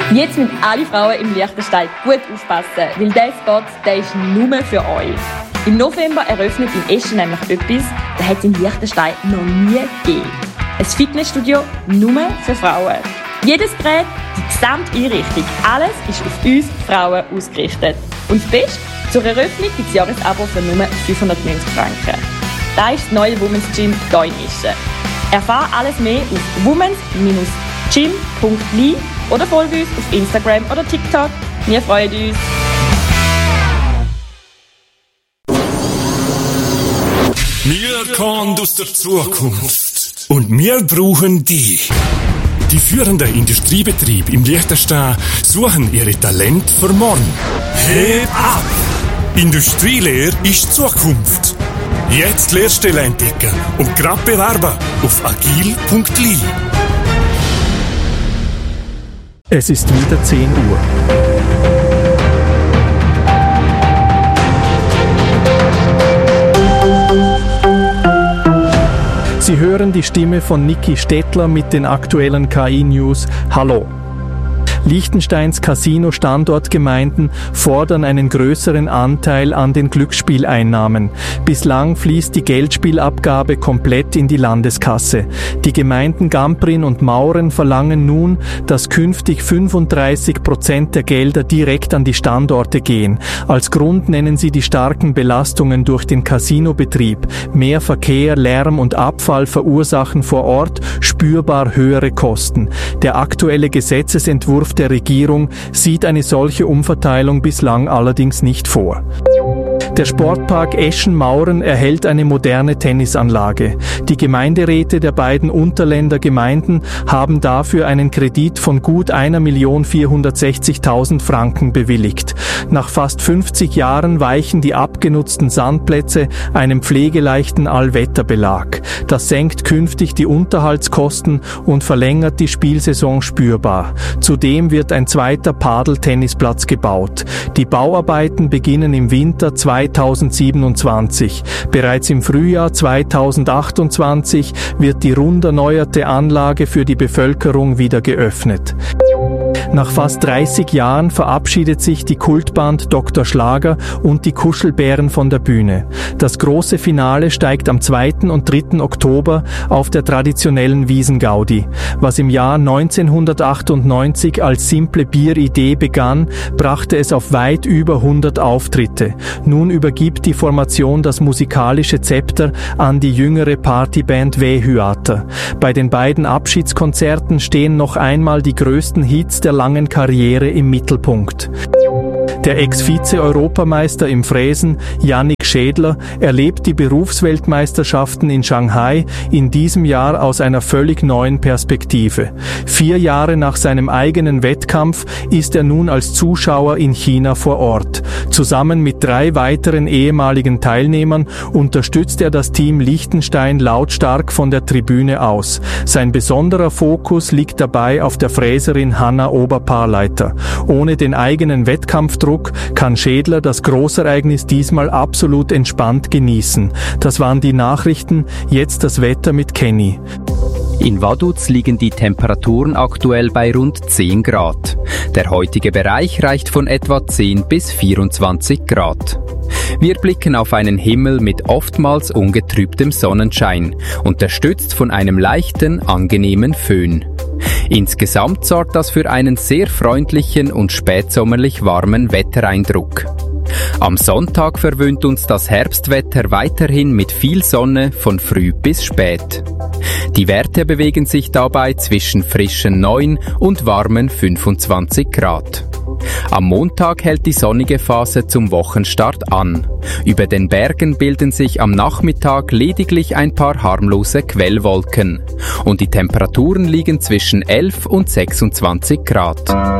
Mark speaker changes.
Speaker 1: Jetzt müssen alle Frauen im Liechtenstein gut aufpassen, weil dieser Spot, der ist nur für euch. Im November eröffnet in Eschen nämlich etwas, das hat es in Liechtenstein noch nie gegeben. Ein Fitnessstudio nur für Frauen. Jedes Gerät, die gesamte Einrichtung, alles ist auf uns Frauen ausgerichtet. Und das Beste, zur Eröffnung gibt es Jahresabo für nur 590 Franken. Das ist das neue Women's Gym hier in Eschen. Erfahre alles mehr auf womens-gym.li oder folge uns auf Instagram oder TikTok. Wir freuen uns.
Speaker 2: Wir kommen aus der Zukunft und wir brauchen dich. Die führenden Industriebetriebe im Liechtenstein suchen ihre Talente für morgen. Heb ab! Industrielehre ist Zukunft. Jetzt Lehrstelle entdecken und grad bewerben auf agil.li.
Speaker 3: Es ist wieder 10 Uhr. Sie hören die Stimme von Niki Stettler mit den aktuellen KI-News. Hallo! Liechtensteins Casino-Standortgemeinden fordern einen größeren Anteil an den Glücksspieleinnahmen. Bislang fließt die Geldspielabgabe komplett in die Landeskasse. Die Gemeinden Gamprin und Mauren verlangen nun, dass künftig 35% der Gelder direkt an die Standorte gehen. Als Grund nennen sie die starken Belastungen durch den Casinobetrieb. Mehr Verkehr, Lärm und Abfall verursachen vor Ort spürbar höhere Kosten. Der aktuelle Gesetzesentwurf der Regierung sieht eine solche Umverteilung bislang allerdings nicht vor. Der Sportpark Eschen-Mauren erhält eine moderne Tennisanlage. Die Gemeinderäte der beiden Unterländer Gemeinden haben dafür einen Kredit von gut 1.460.000 Franken bewilligt. Nach fast 50 Jahren weichen die abgenutzten Sandplätze einem pflegeleichten Allwetterbelag. Das senkt künftig die Unterhaltskosten und verlängert die Spielsaison spürbar. Zudem wird ein zweiter Padeltennisplatz gebaut. Die Bauarbeiten beginnen im Winter 2027. Bereits im Frühjahr 2028 wird die rund erneuerte Anlage für die Bevölkerung wieder geöffnet. Nach fast 30 Jahren verabschiedet sich die Kultband Dr. Schlager und die Kuschelbären von der Bühne. Das große Finale steigt am 2. und 3. Oktober auf der traditionellen Wiesengaudi. Was im Jahr 1998 als simple Bieridee begann, brachte es auf weit über 100 Auftritte. Nun übergibt die Formation das musikalische Zepter an die jüngere Partyband Vehyater. Bei den beiden Abschiedskonzerten stehen noch einmal die größten Hits der langen Karriere im Mittelpunkt. Der Ex-Vize-Europameister im Fräsen, Yannick Schädler, erlebt die Berufsweltmeisterschaften in Shanghai in diesem Jahr aus einer völlig neuen Perspektive. 4 Jahre nach seinem eigenen Wettkampf ist er nun als Zuschauer in China vor Ort. Zusammen mit 3 weiteren ehemaligen Teilnehmern unterstützt er das Team Liechtenstein lautstark von der Tribüne aus. Sein besonderer Fokus liegt dabei auf der Fräserin Hanna Oberpaarleiter. Ohne den eigenen Wettkampfdruck kann Schädler das Großereignis diesmal absolut entspannt genießen. Das waren die Nachrichten, jetzt das Wetter mit Kenny.
Speaker 4: In Vaduz liegen die Temperaturen aktuell bei rund 10 Grad. Der heutige Bereich reicht von etwa 10 bis 24 Grad. Wir blicken auf einen Himmel mit oftmals ungetrübtem Sonnenschein, unterstützt von einem leichten, angenehmen Föhn. Insgesamt sorgt das für einen sehr freundlichen und spätsommerlich warmen Wettereindruck. Am Sonntag verwöhnt uns das Herbstwetter weiterhin mit viel Sonne von früh bis spät. Die Werte bewegen sich dabei zwischen frischen 9 und warmen 25 Grad. Am Montag hält die sonnige Phase zum Wochenstart an. Über den Bergen bilden sich am Nachmittag lediglich ein paar harmlose Quellwolken. Und die Temperaturen liegen zwischen 11 und 26 Grad.